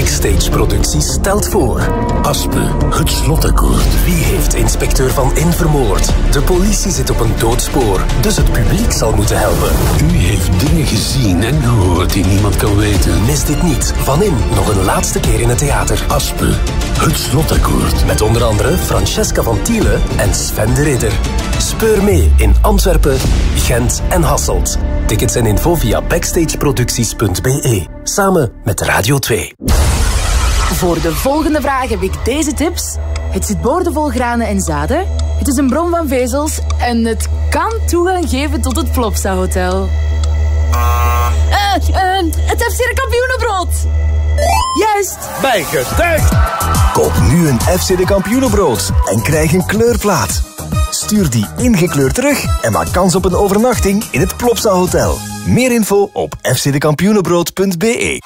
Backstage Producties stelt voor. Aspe, het slotakkoord. Wie heeft inspecteur Van In vermoord? De politie zit op een doodspoor, dus het publiek zal moeten helpen. U heeft dingen gezien en gehoord die niemand kan weten. Mis dit niet. Van In nog een laatste keer in het theater. Aspe, het slotakkoord. Met onder andere Francesca van Thiele en Sven de Ridder. Speur mee in Antwerpen, Gent en Hasselt. Tickets en info via backstageproducties.be. Samen met Radio 2. Voor de volgende vraag heb ik deze tips. Het zit boordevol granen en zaden. Het is een bron van vezels. En het kan toegang geven tot het Plopsa Hotel. Het FC de Kampioenenbrood. Juist. Bijgetuigd. Koop nu een FC de Kampioenenbrood en krijg een kleurplaat. Stuur die ingekleurd terug en maak kans op een overnachting in het Plopsa Hotel. Meer info op fcdekampioenenbrood.be.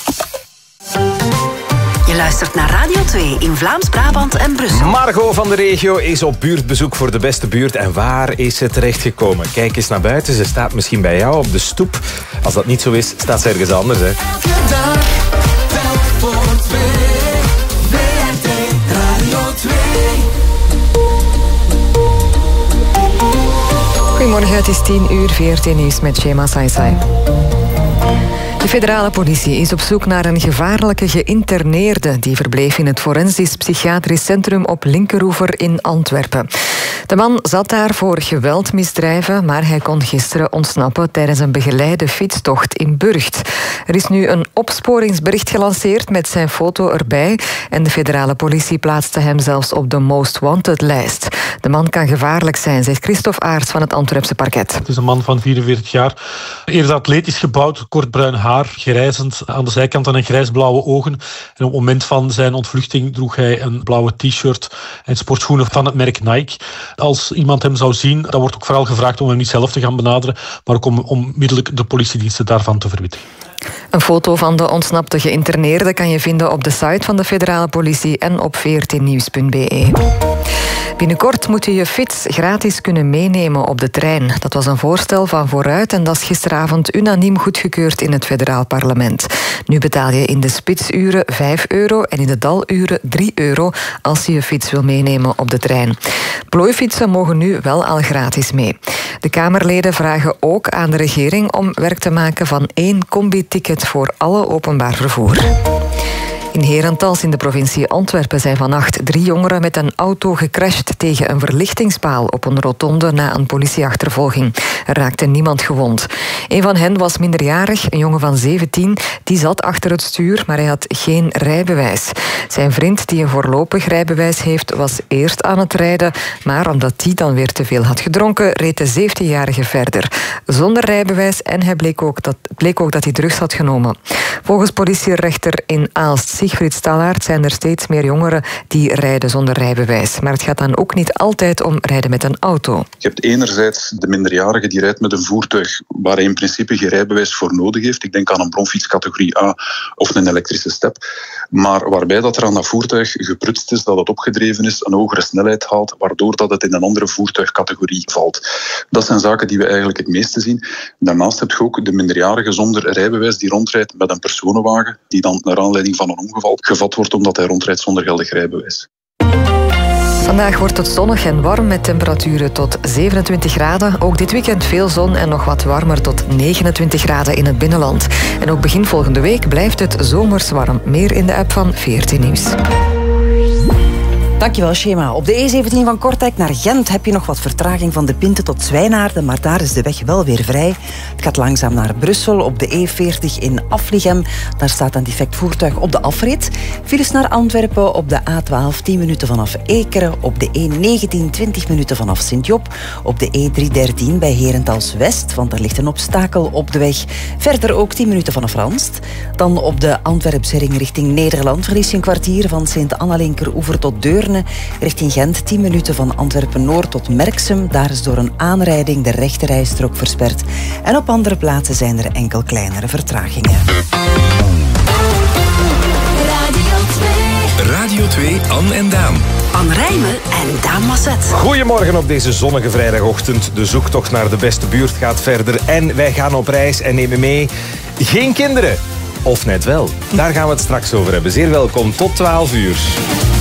Je luistert naar Radio 2 in Vlaams-Brabant en Brussel. Margot van de regio is op buurtbezoek voor de beste buurt. En waar is ze terechtgekomen? Kijk eens naar buiten. Ze staat misschien bij jou op de stoep. Als dat niet zo is, staat ze ergens anders. Hè. Elke dag, tel voor 2. WRT Radio 2. Goedemorgen, het is 10 uur, VRT Nieuws met Shema Saisai. De federale politie is op zoek naar een gevaarlijke geïnterneerde die verbleef in het Forensisch Psychiatrisch Centrum op Linkeroever in Antwerpen. De man zat daar voor geweldmisdrijven, maar hij kon gisteren ontsnappen tijdens een begeleide fietstocht in Burgt. Er is nu een opsporingsbericht gelanceerd met zijn foto erbij en de federale politie plaatste hem zelfs op de Most Wanted-lijst. De man kan gevaarlijk zijn, zegt Christophe Aerts van het Antwerpse parket. Het is een man van 44 jaar, eerder atletisch gebouwd, kort bruin haar, grijzend aan de zijkanten en grijsblauwe ogen. En op het moment van zijn ontvluchting droeg hij een blauwe t-shirt en sportschoenen van het merk Nike. Als iemand hem zou zien, dan wordt ook vooral gevraagd om hem niet zelf te gaan benaderen, maar ook om onmiddellijk de politiediensten daarvan te verwittigen. Een foto van de ontsnapte geïnterneerde kan je vinden op de site van de federale politie en op vrtnieuws.be. Binnenkort moet je je fiets gratis kunnen meenemen op de trein. Dat was een voorstel van Vooruit en dat is gisteravond unaniem goedgekeurd in het federaal parlement. Nu betaal je in de spitsuren €5 en in de daluren €3 als je je fiets wil meenemen op de trein. Plooifietsen mogen nu wel al gratis mee. De Kamerleden vragen ook aan de regering om werk te maken van 1 combi-ticket voor alle openbaar vervoer. In Herentals in de provincie Antwerpen zijn vannacht 3 jongeren met een auto gecrashed tegen een verlichtingspaal op een rotonde na een politieachtervolging. Er raakte niemand gewond. Een van hen was minderjarig, een jongen van 17. Die zat achter het stuur, maar hij had geen rijbewijs. Zijn vriend, die een voorlopig rijbewijs heeft, was eerst aan het rijden, maar omdat die dan weer te veel had gedronken, reed de 17-jarige verder. Zonder rijbewijs en het bleek ook dat hij drugs had genomen. Volgens politierechter in Aalst, Siegfried Stallaert, zijn er steeds meer jongeren die rijden zonder rijbewijs. Maar het gaat dan ook niet altijd om rijden met een auto. Je hebt enerzijds de minderjarige die rijdt met een voertuig waar hij in principe geen rijbewijs voor nodig heeft. Ik denk aan een bromfiets categorie A of een elektrische step. Maar waarbij dat er aan dat voertuig geprutst is, dat het opgedreven is, een hogere snelheid haalt, waardoor dat het in een andere voertuigcategorie valt. Dat zijn zaken die we eigenlijk het meeste zien. Daarnaast heb je ook de minderjarige zonder rijbewijs die rondrijdt met een personenwagen, die dan naar aanleiding van een ongeval gevat wordt omdat hij rondrijdt zonder geldig rijbewijs. Vandaag wordt het zonnig en warm met temperaturen tot 27 graden. Ook dit weekend veel zon en nog wat warmer tot 29 graden in het binnenland. En ook begin volgende week blijft het zomers warm. Meer in de app van VRT Nieuws. Dankjewel, Shema. Op de E17 van Kortrijk naar Gent heb je nog wat vertraging van de Pinte tot Zwijnaarden, maar daar is de weg wel weer vrij. Het gaat langzaam naar Brussel op de E40 in Aflichem. Daar staat een defect voertuig op de afrit. Files naar Antwerpen op de A12 10 minuten vanaf Ekeren, op de E19 20 minuten vanaf Sint-Job, op de E313 bij Herentals West, want er ligt een obstakel op de weg. Verder ook 10 minuten vanaf Ranst. Dan op de Antwerpsring richting Nederland verlies je een kwartier van Sint-Anna-Linkeroever tot Deurne. Richting Gent 10 minuten van Antwerpen-Noord tot Merksem. Daar is door een aanrijding de rechterrijstrook versperd. En op andere plaatsen zijn er enkel kleinere vertragingen. Radio 2, Anne en Daan. Anne Rijmen en Daan Masset. Goedemorgen op deze zonnige vrijdagochtend. De zoektocht naar de beste buurt gaat verder. En wij gaan op reis en nemen mee geen kinderen. of net wel? Daar gaan we het straks over hebben. Zeer welkom, tot 12 uur.